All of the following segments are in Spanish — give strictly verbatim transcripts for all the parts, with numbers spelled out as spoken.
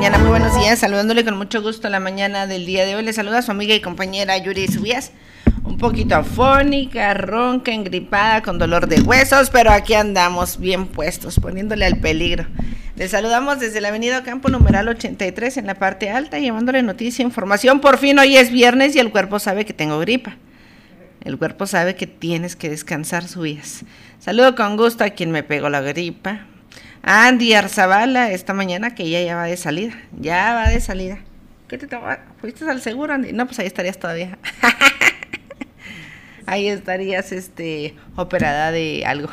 mañana, muy buenos días, saludándole con mucho gusto la mañana del día de hoy. Le saluda a su amiga y compañera Yuri Subías, un poquito afónica, ronca, engripada, con dolor de huesos, pero aquí andamos bien puestos, poniéndole al peligro. Le saludamos desde la avenida Campo numeral ochenta y tres en la parte alta, llevándole noticia, información. Por fin hoy es viernes y el cuerpo sabe que tengo gripa. El cuerpo sabe que tienes que descansar, Subías. Saludo con gusto a quien me pegó la gripa. A Andy Arzabala esta mañana, que ella ya va de salida. Ya va de salida. ¿Qué te tocó? ¿Fuiste al seguro, Andy? No, pues ahí estarías todavía. Ahí estarías este, operada de algo.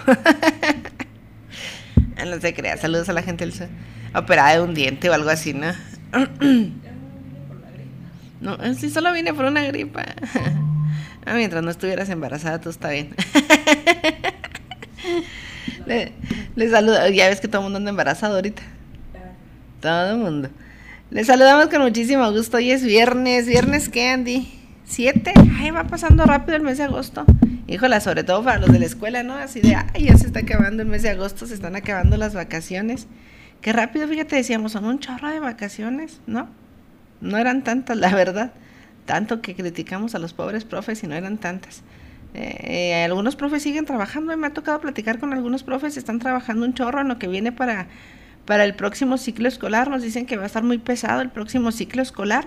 No se crea. Saludos a la gente del sur. Operada de un diente o algo así, ¿no? No, sí, solo vine por una gripa. Ah, mientras no estuvieras embarazada, todo está bien. Le, le saludo, ya ves que todo el mundo anda embarazado ahorita. Todo el mundo. Les saludamos con muchísimo gusto. Hoy es viernes. ¿Viernes qué, Andy? ¿Siete? Ay, va pasando rápido el mes de agosto. Híjola, sobre todo para los de la escuela, ¿no? Así de, ay, ya se está acabando el mes de agosto, se están acabando las vacaciones. Qué rápido, fíjate, decíamos, son un chorro de vacaciones, ¿no? No eran tantas, la verdad. Tanto que criticamos a los pobres profes y no eran tantas. Eh, eh, algunos profes siguen trabajando, me ha tocado platicar con algunos profes, están trabajando un chorro en lo que viene para, para el próximo ciclo escolar. Nos dicen que va a estar muy pesado el próximo ciclo escolar,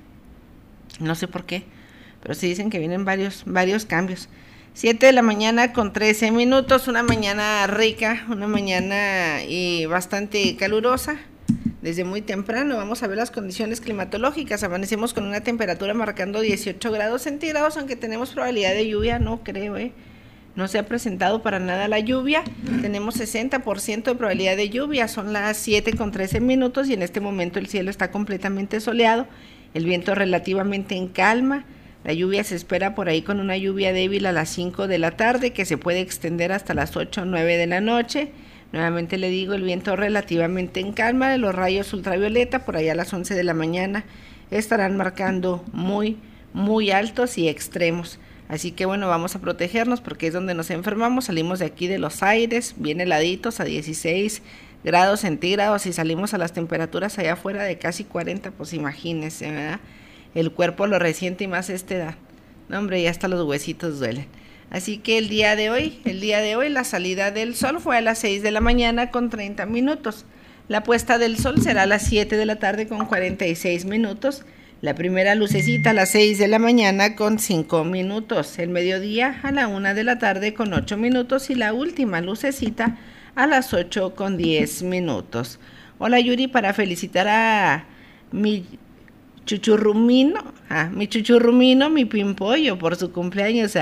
no sé por qué, pero sí dicen que vienen varios, varios cambios. Siete de la mañana con trece minutos, una mañana rica, una mañana y bastante calurosa. Desde muy temprano vamos a ver las condiciones climatológicas. Amanecemos con una temperatura marcando dieciocho grados centígrados, aunque tenemos probabilidad de lluvia, no creo, ¿eh? No se ha presentado para nada la lluvia. Tenemos sesenta por ciento de probabilidad de lluvia, son las siete con trece minutos y en este momento el cielo está completamente soleado, el viento relativamente en calma. La lluvia se espera por ahí con una lluvia débil a las cinco de la tarde que se puede extender hasta las ocho o nueve de la noche. Nuevamente le digo, el viento relativamente en calma, de los rayos ultravioleta por allá a las once de la mañana estarán marcando muy, muy altos y extremos. Así que bueno, vamos a protegernos porque es donde nos enfermamos. Salimos de aquí de los aires, bien heladitos a dieciséis grados centígrados y salimos a las temperaturas allá afuera de casi cuarenta, pues imagínense, ¿verdad? El cuerpo lo resiente y más a esta edad. No, hombre, ya hasta los huesitos duelen. Así que el día de hoy, el día de hoy la salida del sol fue a las seis de la mañana con treinta minutos. La puesta del sol será a las siete de la tarde con cuarenta y seis minutos. La primera lucecita a las seis de la mañana con cinco minutos. El mediodía a la una de la tarde con ocho minutos y la última lucecita a las ocho con diez minutos. Hola Yuri, para felicitar a mi chuchurrumino, ah, mi chuchurrumino, mi pimpollo, por su cumpleaños.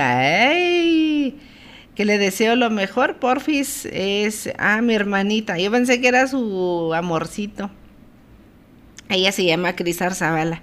¡Ay! Que le deseo lo mejor, porfis, es a ah, mi hermanita. Yo pensé que era su amorcito. Ella se llama Cris Arzabala.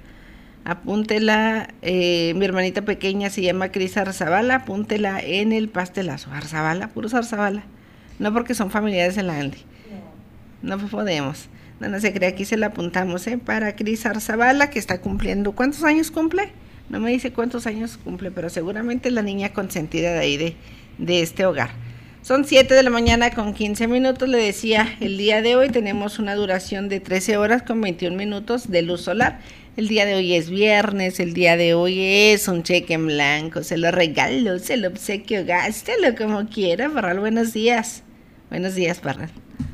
Apúntela, eh, mi hermanita pequeña se llama Cris Arzabala, apúntela en el pastelazo. Arzabala, puros Arzabala. No porque son familiares de la Andy. No, no podemos. No, no se crea, aquí se la apuntamos, ¿eh? Para Cris Arzabala, que está cumpliendo. ¿Cuántos años cumple? No me dice cuántos años cumple, pero seguramente es la niña consentida de ahí, de, de este hogar. Son siete de la mañana con quince minutos, le decía, el día de hoy tenemos una duración de trece horas con veintiún minutos de luz solar. El día de hoy es viernes, el día de hoy es un cheque en blanco, se lo regalo, se lo obsequio, gástelo como quiera. Parral, buenos días. Buenos días, Parral.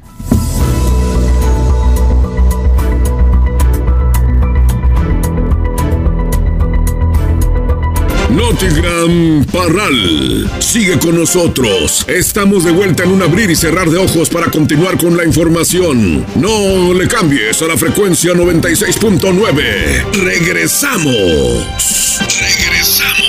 Notigram Parral, sigue con nosotros. Estamos de vuelta en un abrir y cerrar de ojos para continuar con la información. No le cambies a la frecuencia noventa y seis punto nueve. Regresamos. Regresamos.